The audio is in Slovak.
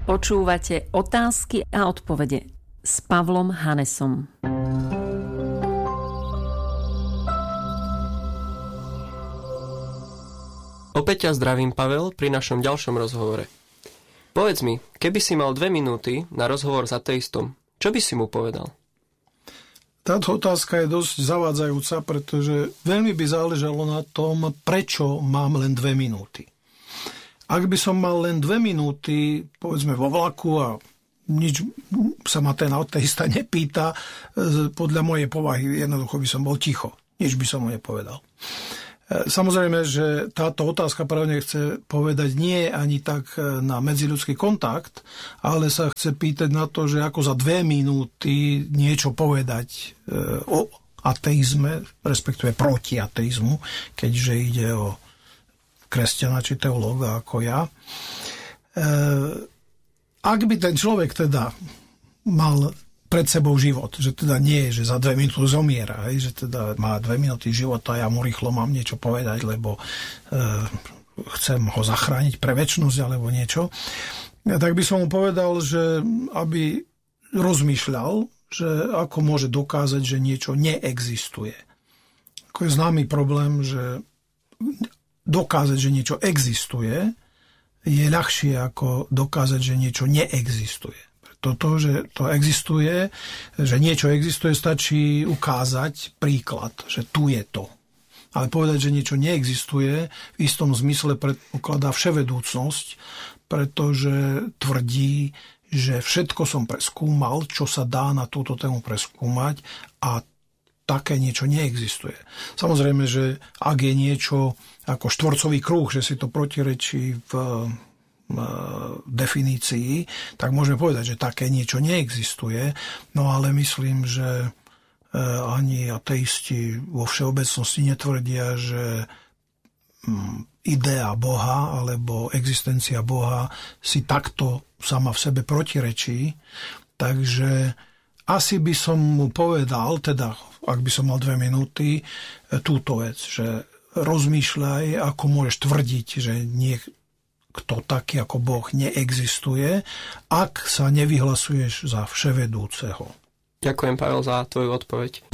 Počúvate Otázky a odpovede s Pavlom Hanesom. Opäť ťa zdravím, Pavel, pri našom ďalšom rozhovore. Povedz mi, keby si mal 2 minúty na rozhovor s ateistom, čo by si mu povedal? Táto otázka je dosť zavádzajúca, pretože veľmi by záležalo na tom, prečo mám len 2 minúty. Ak by som mal len 2 minúty, povedzme vo vlaku a nič sa ma ten ateista nepýta, podľa mojej povahy jednoducho by som bol ticho. Nič by som mu nepovedal. Samozrejme, že táto otázka pravne chce povedať nie ani tak na medziľudský kontakt, ale sa chce pýtať na to, že ako za 2 minúty niečo povedať o ateizme, respektíve proti ateizmu, keďže ide o kresťana či teológa ako ja. Ak by ten človek teda mal pred sebou život, že teda nie je, že za 2 minúty zomiera, že teda má 2 minúty života a ja mu rýchlo mám niečo povedať, lebo chcem ho zachrániť pre večnosť alebo niečo, tak by som mu povedal, že aby rozmýšľal, že ako môže dokázať, že niečo neexistuje. Ako je známy problém, že dokázať, že niečo existuje, je ľahšie ako dokázať, že niečo neexistuje. Toto, že to existuje, že niečo existuje, stačí ukázať príklad, že tu je to. Ale povedať, že niečo neexistuje, v istom zmysle predpokladá vševedúcnosť, pretože tvrdí, že všetko som preskúmal, čo sa dá na túto tému preskúmať a také niečo neexistuje. Samozrejme, že ak je niečo ako štvorcový kruh, že si to protirečí v definícii, tak môžeme povedať, že také niečo neexistuje. No ale myslím, že ani ateisti vo všeobecnosti netvrdia, že idea Boha alebo existencia Boha si takto sama v sebe protirečí. Takže asi by som mu povedal, teda ak by som mal 2 minúty, túto vec, že rozmýšľaj, ako môžeš tvrdiť, že niekto taký ako Boh neexistuje, ak sa nevyhlasuješ za vševedúceho. Ďakujem, Pavel, za tvoju odpoveď.